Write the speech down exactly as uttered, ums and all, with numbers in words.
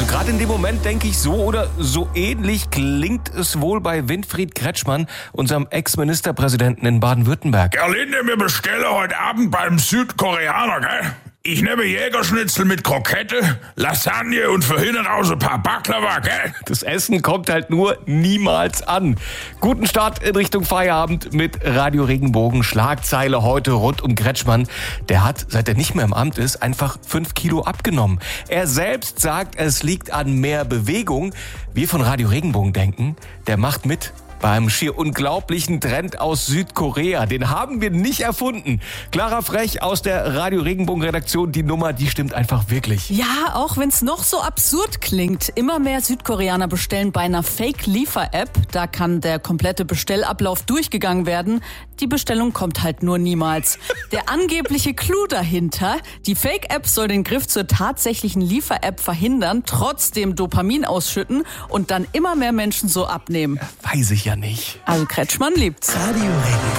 gerade in dem Moment denke ich, so oder so ähnlich klingt es wohl bei Winfried Kretschmann, unserem Ex-Ministerpräsidenten in Baden-Württemberg. Gerlinde, wir bestellen heute Abend beim Südkoreaner, gell? Ich nehme Jägerschnitzel mit Krokette, Lasagne und für hinten raus ein paar Baklava, gell? Das Essen kommt halt nur niemals an. Guten Start in Richtung Feierabend mit Radio Regenbogen. Schlagzeile heute rund um Kretschmann. Der hat, seit er nicht mehr im Amt ist, einfach fünf Kilo abgenommen. Er selbst sagt, es liegt an mehr Bewegung. Wir von Radio Regenbogen denken, der macht mit beim schier unglaublichen Trend aus Südkorea. Den haben wir nicht erfunden. Clara Frech aus der Radio Regenbogen Redaktion, die Nummer, die stimmt einfach wirklich. Ja, auch wenn es noch so absurd klingt. Immer mehr Südkoreaner bestellen bei einer Fake-Liefer-App. Da kann der komplette Bestellablauf durchgegangen werden. Die Bestellung kommt halt nur niemals. Der angebliche Clou dahinter: Die Fake-App soll den Griff zur tatsächlichen Liefer-App verhindern, trotzdem Dopamin ausschütten und dann immer mehr Menschen so abnehmen. Weiß ich ja nicht. Also Kretschmann liebt's. Radio Regenbogen.